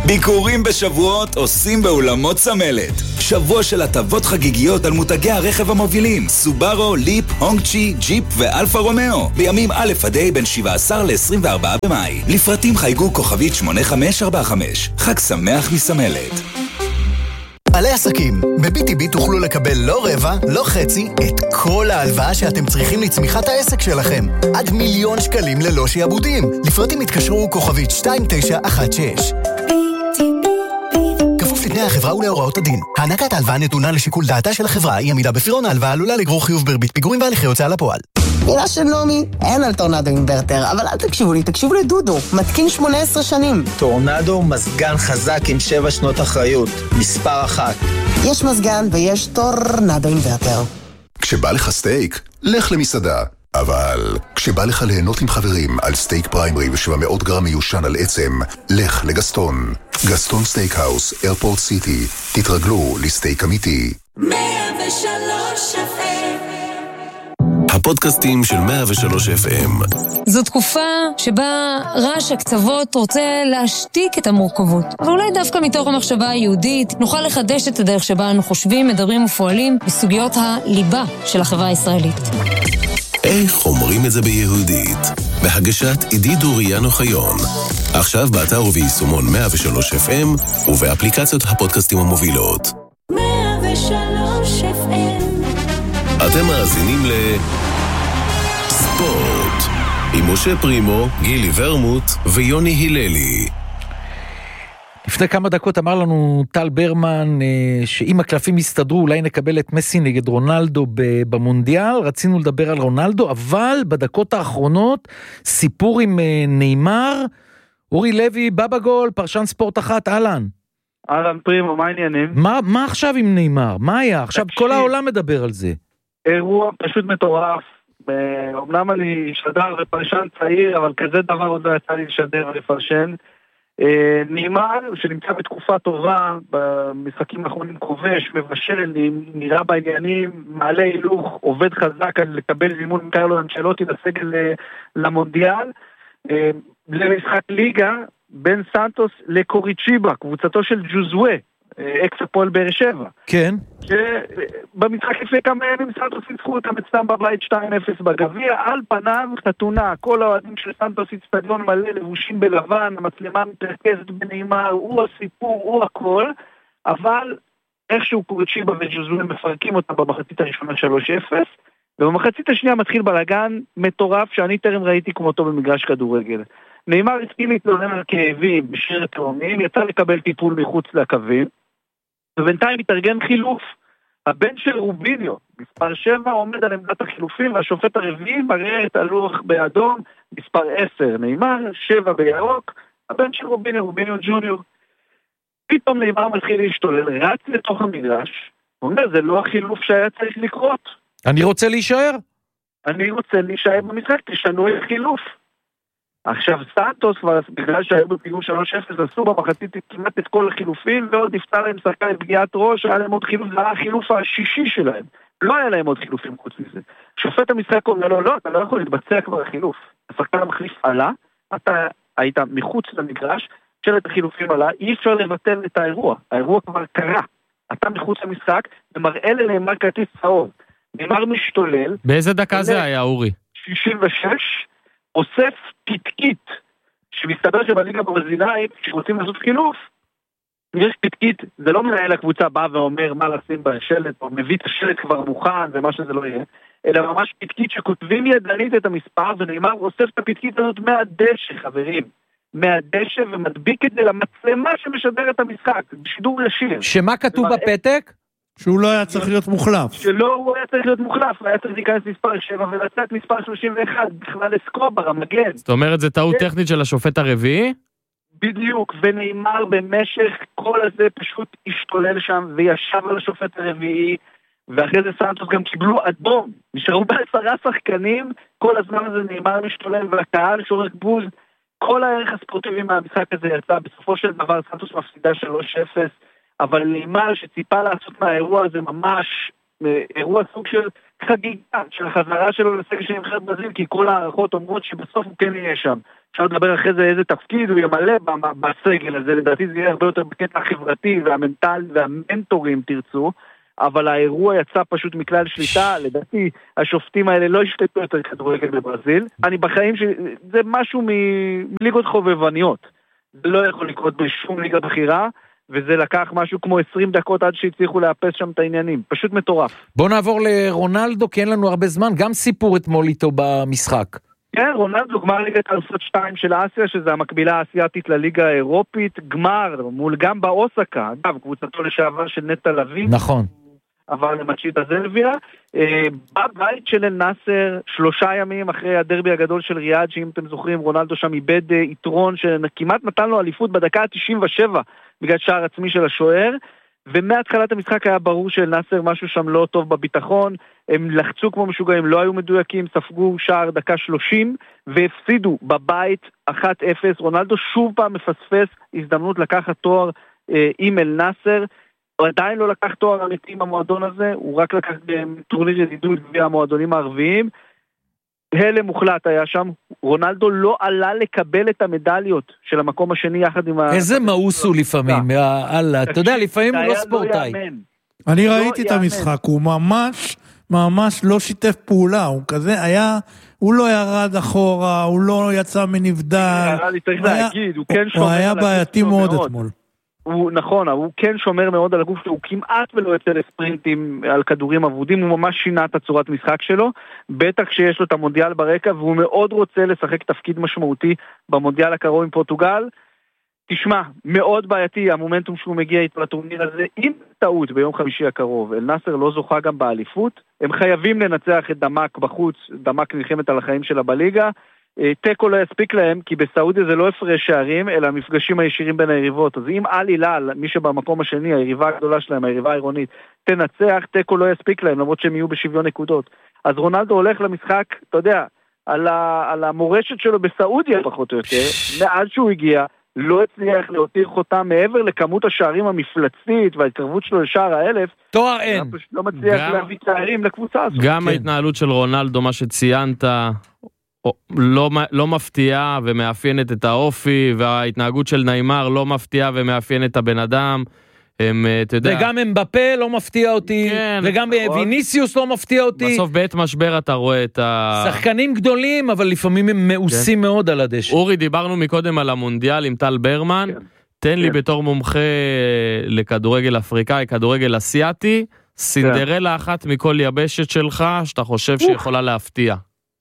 ביקורים בשבועות עושים באולמות סמלת. שבוע של הטבות חגיגיות על מותגי הרכב המובילים סובארו, ליפ, הונגצ'י, ג'יפ ואלפה רומאו בימים א' עד ה' בין 17 ל-24 במאי. לפרטים חייגו כוכבית 8545. חג שמח מסמלת. בעלי עסקים, ב-BTB תוכלו לקבל לא רבע, לא חצי, את כל ההלוואה שאתם צריכים לצמיחת העסק שלכם. עד 1,000,000 שקלים ללא שיעבודים. לפרטים התקשרו כוכבית 2916. כפוף לתנאי החברה ולהוראות הדין. הענקת ההלוואה נתונה לשיקול דעתה של החברה. אי עמידה בפירעון ההלוואה עלולה לגרור חיוב בריבית פיגורים והליכי הוצאה לפועל. מילה של נעמי, אין על טורנדו אינברטר, אבל אל תקשיבו לי, תקשיבו לדודו, מתקין 18 שנים. טורנדו מזגן חזק עם 7 שנות אחריות, מספר 1. יש מזגן ויש טורנדו אינברטר. כשבא לך סטייק, לך למסעדה. אבל כשבא לך ליהנות עם חברים על סטייק פריימרי ו700 גרם מיושן על עצם, לך לגסטון. גסטון סטייקהאוס, איירפורט סיטי. תתרגלו לסטייק אמיתי. 103 FM. הפודקאסטים של 103 FM. זו תקופה שבה רעש הקצוות רוצה להשתיק את המורכבות. אבל אולי דווקא מתוך המחשבה היהודית נוכל לחדש את הדרך שבה אנו חושבים, מדברים ופועלים בסוגיות הליבה של החברה הישראלית. איך אומרים את זה ביהודית? בהגשת עידית דוריאן אוחיון. עכשיו באתר וביישומון 103 FM ובאפליקציות הפודקאסטים המובילות. 103 FM. אתם מאזינים לספורט עם משה פרימו, גילי ורמוט ויוני היללי. לפני כמה דקות אמר לנו טל ברמן שאם הקלפים יסתדרו אולי נקבל את מסי נגד רונלדו במונדיאל. רצינו לדבר על רונלדו, אבל בדקות האחרונות סיפור עם ניימר. אורי לוי, בבא גול, פרשן ספורט 1, אהלן. אהלן פרימו, מה העניינים? מה עכשיו עם ניימר? מה היה? עכשיו כל העולם מדבר על זה. אירוע פשוט מטורף. אמנם אני שדר ופרשן צעיר, אבל כזה דבר עוד לא יצא לי לשדר ולפרשן. ניימר, שנמצא בתקופה טובה, במשחקים האחרונים כובש, מבשל, נראה בעניינים, מעלה הילוך, עובד חזק על לקבל זימון עם קרלו אנצ'לוטי לסגל למונדיאל, למשחק ליגה בין סנטוס לקוריצ'יבה, קבוצתו של ג'וזווה, אקס הפועל באר שבע. כן. שבמשחק לפני כמה ימים סנטוס ניצחו אותם אצלם בבית 2-0 בגביע, על פניו חתונה, כל האוהדים של סנטוס אצטדיון מלא לבושים בלבן, המצלמה מתרכזת בניימר, הוא הסיפור, הוא הכל, אבל איכשהו קוריצ'יבה וג'וזווה מפרקים אותם במחצית הראשונה 3-0, ובמחצית השנייה מתחיל בלגן מטורף שאני טרם ראיתי כמותו במגרש כדורגל. ניימר הסכים להתלונן על כאבים בשריר התאומים, יצא לקבל טיפול מחוץ לקווים, ובינתיים מתארגן חילוף. הבן של רוביניו, מספר 7, עומד על עמדת החילופים, והשופט הרביעי מראה את הלוח באדום, מספר 10 ניימר, 7 בירוק, הבן של רוביניו ג'וניור. פתאום ניימר מתחיל להשתולל, רץ לתוך המגרש, אומר, זה לא החילוף שהיה צריך לקרות. אני רוצה להישאר. אני רוצה להישאר במשחק, תשנו את החילוף. עכשיו סנטוס כבר בגלל שהיו בפיגור 3-0 עשו במחצית כמעט את כל החילופים ועוד נפצע להם שחקן לפגיעת ראש, היה להם עוד חילוף, זה היה החילוף השישי שלהם, לא היה להם עוד חילופים חוץ מזה. שופט המשחק אומר לו, לא, אתה לא יכול להתבצע כבר החילוף, השחקן המחליף עלה, אתה היית מחוץ למגרש, שלט החילופים עלה, אי אפשר לבטל את האירוע, האירוע כבר קרה, אתה מחוץ למשחק ומראה לנאמר כרטיס צהוב, נאמר משתולל. באיזה דקה זה היה אורי? 66, אוסף פתקית, שמסתבר שבליגה ברזילאית, כשרוצים לעשות חילוף, יש פתקית, זה לא מנהל הקבוצה בא ואומר מה לשים בשלט, או מביא את השלט כבר מוכן, ומה שזה לא יהיה, אלא ממש פתקית שכותבים ידנית את המספר, ונאמר אוסף את הפתקית הזאת מהדשא, חברים, מהדשא, ומדביק את זה למצלמה שמשדר את המשחק, בשידור ישיר. שמה כתוב בפתק? שהוא לא היה צריך להיות מוחלף. שלא הוא היה צריך להיות מוחלף, היה צריך להיכנס מספר 7 ולצאת מספר 31, בכלל אסקובר, המגן. זאת אומרת, זה טעות טכנית של השופט הרביעי? בדיוק, ונאמר במשך כל הזה פשוט השתולל שם, וישב על השופט הרביעי, ואחרי זה סנטוס גם קיבלו אדום, נשארו ב10 שחקנים, כל הזמן הזה נאמר משתולל, והקהל שורק בוז, כל הערך הספורטיבי מהמשחק הזה יצא, בסופו של דבר סנטוס מפסידה 3-0, אבל נאמר שציפה לעשות מהאירוע הזה ממש אירוע סוג של חגיגה, של החזרה שלו לסגל של נבחרת ברזיל, כי כל הערכות אומרות שבסוף הוא כן יהיה שם. אפשר לדבר אחרי זה איזה תפקיד הוא ימלא בסגל הזה, לדעתי זה יהיה הרבה יותר בקטע החברתי והמנטל והמנטורים תרצו, אבל האירוע יצא פשוט מכלל שליטה, לדעתי השופטים האלה לא ישתתפו יותר כדורגל בברזיל, אני בחיים שזה משהו מליגות חובבניות, זה לא יכול לקרות בשום ליגה בחירה, וזה לקח משהו כמו 20 דקות עד שהצליחו לאפס שם את העניינים, פשוט מטורף. בוא נעבור לרונלדו, כי אין לנו הרבה זמן, גם סיפור אתמול איתו במשחק. כן, רונלדו גמר ליגת האלופות 2 של אסיה, שזה המקבילה האסייתית לליגה האירופית, גמר מול גם באוסקה, אגב, קבוצתו לשעבר של נטע לביא. נכון. עבר למצ'יטה זלביה, בבית של אל-נאסר, 3 ימים אחרי הדרבי הגדול של ריאד, שאם אתם זוכרים, רונלדו שם איבד יתרון שכמעט נתן לו אליפות בדקה ה-97, בגלל שער עצמי של השוער, ומהתחלת המשחק היה ברור שאל-נאסר משהו שם לא טוב בביטחון, הם לחצו כמו משוגעים, לא היו מדויקים, ספגו שער דקה 30, והפסידו בבית 1-0, רונלדו שוב פעם מפספס הזדמנות לקחת תואר עם אל-נאסר, הוא עדיין לא לקח תואר אמיתי עם המועדון הזה, הוא רק לקח טורניר ידידות גביע המועדונים הערביים, הלם מוחלט היה שם, רונלדו לא עלה לקבל את המדליות של המקום השני יחד עם איזה מאוס הוא לפעמים, אתה יודע, לפעמים הוא לא ספורטאי. אני ראיתי את המשחק, הוא ממש לא שיתף פעולה, הוא כזה היה, הוא לא ירד אחורה, הוא לא יצא מנבדל, הוא היה בעייתי מאוד אתמול. נכון, הוא כן שומר מאוד על הגוף שלו, הוא כמעט ולא יוצא לספרינטים על כדורים אבודים, הוא ממש שינה את הצורת משחק שלו, בטח כשיש לו את המונדיאל ברקע, והוא מאוד רוצה לשחק תפקיד משמעותי במונדיאל הקרוב עם פורטוגל. תשמע, מאוד בעייתי המומנטום שהוא מגיע איתו לטורניר הזה, אם טעות ביום חמישי הקרוב, אל-נאסר לא זוכה גם באליפות, הם חייבים לנצח את דמק בחוץ, דמק נלחמת על החיים שלה בליגה, טקו לא יספיק להם, כי בסעודיה זה לא הפרש שערים, אלא המפגשים הישירים בין היריבות. אז אם אל הילאל, מי שבמקום השני, היריבה הגדולה שלהם, היריבה העירונית, תנצח, טקו לא יספיק להם, למרות שהם יהיו בשוויון נקודות. אז רונלדו הולך למשחק, אתה יודע, על המורשת שלו בסעודיה פחות או יותר, מאז שהוא הגיע, לא הצליח להותיר חותם מעבר לכמות השערים המפלצית וההתקרבות שלו לשער האלף. תואר אין. לא מצליח להביא שערים לקבוצה הזאת. גם ההתנהלות של רונלדו, מה שציינת, לא מפתיעה ומאפיינת את האופי, וההתנהגות של ניימר לא מפתיעה ומאפיינת את הבן אדם. וגם אמבפה לא מפתיע אותי, כן, וגם ויניסיוס לא מפתיע אותי. בסוף בעת משבר אתה רואה את שחקנים גדולים, אבל לפעמים הם מאוסים כן. מאוד על הדשא. אורי, דיברנו מקודם על המונדיאל עם טל ברמן, כן. תן לי בתור מומחה לכדורגל אפריקאי, כדורגל אסיאטי, סינדרלה אחת מכל יבשת שלך, שאתה חושב שיכולה להפתיע.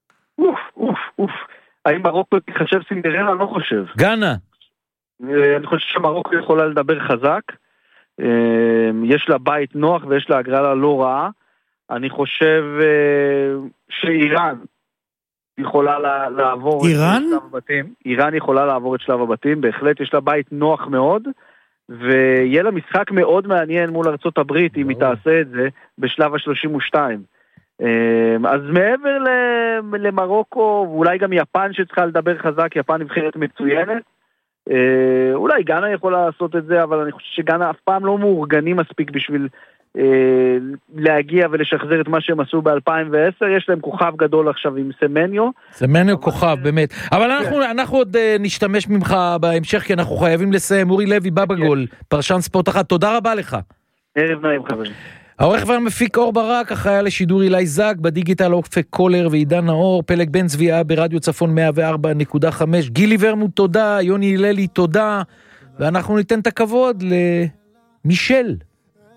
האם מרוקו תחשב סינדרלה? לא חושב. גאנה. אני חושב שמרוקו יכולה לדבר חזק, יש לה בית נוח ויש לה הגרלה לא רעה. אני חושב שאיראן יכולה לעבור את שלב הבתים. איראן יכולה לעבור את שלב הבתים, בהחלט יש לה בית נוח מאוד, ויהיה לה משחק מאוד מעניין מול ארצות הברית אם היא תעשה את זה בשלב ה-32. אז מעבר למרוקו, ואולי גם יפן שצריכה לדבר חזק, יפן נבחרת מצוינת, אולי גאנה יכולה לעשות את זה, אבל אני חושב שגאנה אף פעם לא מאורגנים מספיק בשביל להגיע ולשחזר את מה שהם עשו ב-2010, יש להם כוכב גדול עכשיו עם סמניו. סמניו כוכב, באמת. אבל אנחנו עוד נשתמש ממך בהמשך, כי אנחנו חייבים לסיים. אורי לוי, בא בגול, פרשן ספורט אחת, תודה רבה לך. ערב נעים חברים. העורך והמפיק אור ברק, אחראי לשידור אילי זק, בדיגיטל אופק קולר ועידן נאור, פלג בן צביעה ברדיו צפון 104.5, גילי ורמוט תודה, יוני הללי תודה, ואנחנו ניתן את הכבוד למישל.